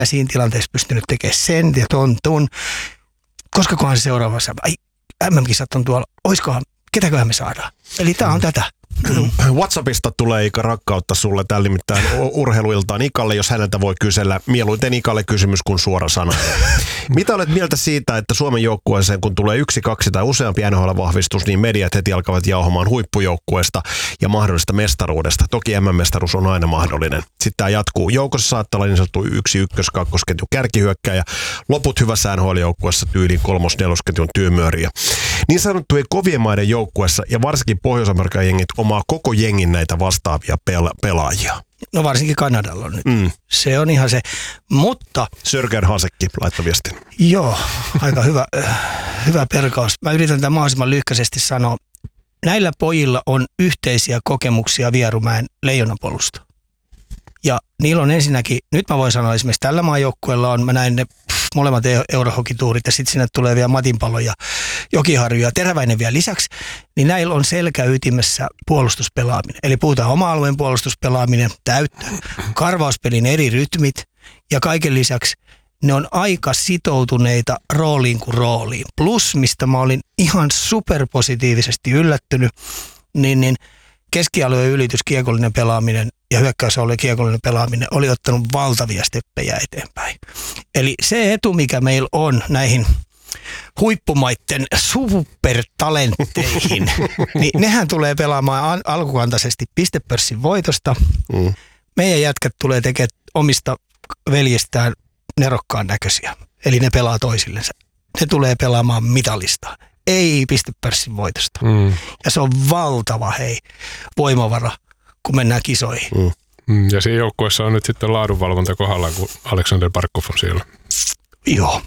siinä tilanteessa pystynyt tekemään sen ja ton. Koskakohan se seuraavassa? Ai, MM-kisat on tuolla. Oiskohan, ketäköhän me saadaan? Eli tää on tätä. WhatsAppista tulee Ika rakkautta sulle täällä nimittäin urheiluiltaan Ikalle, jos häneltä voi kysellä. Mieluiten Ikalle kysymys kuin suora sana. Mitä olet mieltä siitä, että Suomen joukkueeseen kun tulee 1, 2 tai useampi NHL-vahvistus, niin mediat heti alkavat jauhamaan huippujoukkueesta ja mahdollisesta mestaruudesta. Toki MM-mestaruus on aina mahdollinen. Sitten tämä jatkuu. Joukossa saattaa olla niin sanottu 1, 1, 2 ketju kärkihyökkäjä. Loput hyvässä NHL-joukkueessa tyyliin 3, 4 ketjun tyymyöriä. Niin sanottujen kovien maiden joukkueessa ja varsinkin Pohjois-Amerikan jengit omaa koko jengin näitä vastaavia pelaajia. No varsinkin Kanadalla on nyt. Se on ihan se, mutta... Sörgän Hasekki laittoi viestin. Joo, aika hyvä perkaus. Mä yritän tämän mahdollisimman lyhkäisesti sanoa. Näillä pojilla on yhteisiä kokemuksia Vierumäen Leijonapolusta. Ja niillä on ensinnäkin, nyt mä voin sanoa esimerkiksi tällä maajoukkueella on, mä näin ne molemmat eurohokituurit ja sitten sinne tulee vielä Matinpallo ja Jokiharju ja Teräväinen vielä lisäksi, niin näillä on selkäytimessä puolustuspelaaminen. Eli puhutaan oma-alueen puolustuspelaaminen, täyttö, karvauspelin eri rytmit ja kaiken lisäksi ne on aika sitoutuneita rooliin kuin rooliin. Plus, mistä mä olin ihan superpositiivisesti yllättynyt, niin keskialueen ylitys, kiekollinen pelaaminen ja hyökkäysalueen kiekollinen pelaaminen oli ottanut valtavia steppejä eteenpäin. Eli se etu, mikä meillä on näihin huippumaitten supertalentteihin, niin nehän tulee pelaamaan alkukantaisesti pistepörssin voitosta. Meidän jätkät tulee tekemään omista veljestään nerokkaan näköisiä. Eli ne pelaa toisillensa. Ne tulee pelaamaan mitalista. Ei pistepörssin voitosta. Ja se on valtava voimavara, kun mennään kisoihin. Ja siinä joukkueessa on nyt sitten laadunvalvonta kohdallaan, kun Aleksander Barkov on siellä. Joo.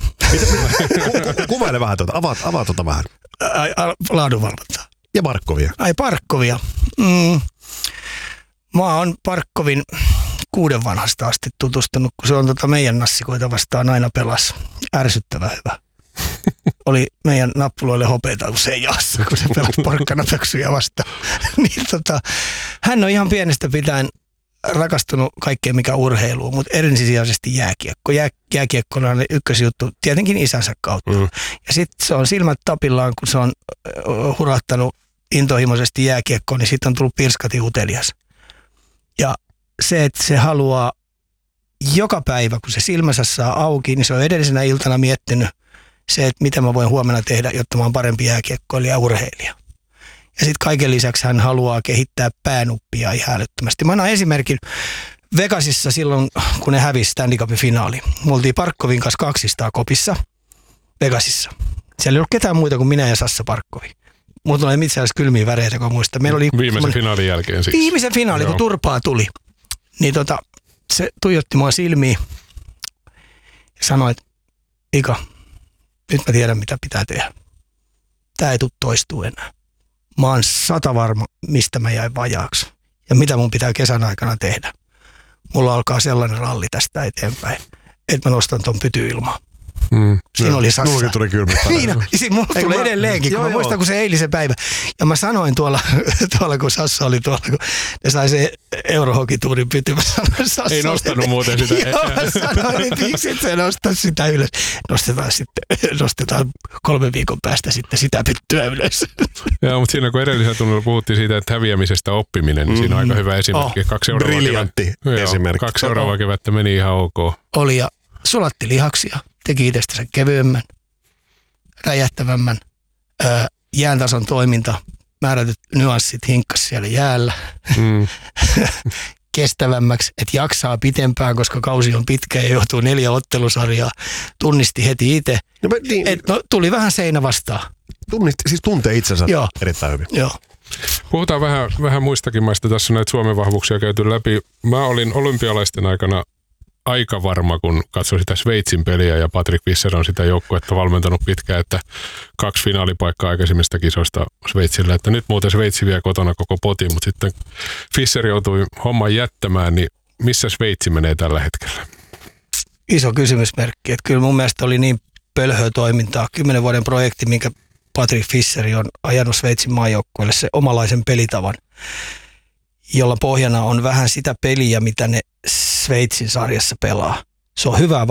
Kuvaile vähän tuota, avaa tuota vähän. Laadunvalvontaa. Ja Barkovia. Ai Barkovia. Mä oon Barkovin 6 vanhasta asti tutustunut, kun se on meidän nassikoita vastaan aina pelasi. Ärsyttävän hyvä. Oli meidän nappuloille hopeita usein jaassa, kun se pelasi porkkanapöksyjä vastaan. Niin hän on ihan pienestä pitäen rakastunut kaikkeen mikä urheilu, mutta ensisijaisesti jääkiekko. Jääkiekko on ykkösjuttu tietenkin isänsä kautta. Ja sitten se on silmät tapillaan, kun se on hurahtanut intohimoisesti jääkiekkoon, niin sitten on tullut pirskati utelias. Ja se, että se haluaa joka päivä, kun se silmänsä saa auki, niin se on edellisenä iltana miettinyt se, että mitä mä voin huomenna tehdä, jotta mä oon parempi jääkiekkoilija ja urheilija. Ja sitten kaiken lisäksi hän haluaa kehittää päänuppia ihan älyttömästi. Mä annan esimerkin Vegasissa silloin, kun ne hävisi Stanley Cupin finaali. Me oltiin Barkovin kanssa 200 kopissa Vegasissa. Siellä ei ollut ketään muuta kuin minä ja Sassa Barkovi. Mutta oli itse asiassa kylmiä väreitä, kun muistan. Meillä oli viimeisen finaalin jälkeen siis. Viimeisen finaali, kun turpaa tuli. Niin se tuijotti mua silmiin ja sanoi, että Ika, nyt mä tiedän mitä pitää tehdä. Tää ei tule toistuu enää. Mä oon 100 varma, mistä mä jäin vajaaksi ja mitä mun pitää kesän aikana tehdä. Mulla alkaa sellainen ralli tästä eteenpäin, että mä nostan ton pytyilmaan. Siinä oli Sassa. Mullakin tuli kylmä. Mulla tulee edelleenkin, kun mä muistan, kun se eilisen päivä. Ja mä sanoin tuolla kun Sassa oli tuolla, kun ne sai se eurohokituurin pyty. Ei nostanut muuten sitä. Joo, mä sanoin, että miksi et sä nosta sitä ylös. Nostetaan 3 viikon päästä sitten sitä pyttyä ylös. Joo, mutta siinä kun edellisellä tunnilla puhuttiin siitä, että häviämisestä oppiminen, niin siinä on aika hyvä esimerkki. 2 briljantti esimerkki. 2 seuraavaa kevättä meni ihan ok. Oli ja sulatti lihaksia. Teki itsestänsä kevyemmän, räjähtävämmän, jääntason toiminta, määrätyt nyanssit hinkkas siellä jäällä, kestävämmäksi, että jaksaa pitempään, koska kausi on pitkä ja joutuu 4 ottelusarjaa, tunnisti heti itse, tuli vähän seinä vastaan. Siis tuntee itsensä erittäin hyvin. Joo. Puhutaan vähän muistakin maista, tässä on näitä Suomen vahvuuksia käyty läpi. Mä olin olympialaisten aikana aika varma, kun katsoin sitä Sveitsin peliä ja Patrick Fischer on sitä joukkuetta valmentanut pitkään, että 2 finaalipaikkaa aikaisemmista kisoista Sveitsillä, että nyt muuten Sveitsi vie kotona koko potin, mutta sitten Fischer joutui homman jättämään, niin missä Sveitsi menee tällä hetkellä? Iso kysymysmerkki, että kyllä mun mielestä oli niin pölhöä toimintaa, 10 vuoden projekti, minkä Patrick Fischer on ajanut Sveitsin maajoukkueelle se omalaisen pelitavan, jolla pohjana on vähän sitä peliä, mitä ne Sveitsin sarjassa pelaa. Se on hyvää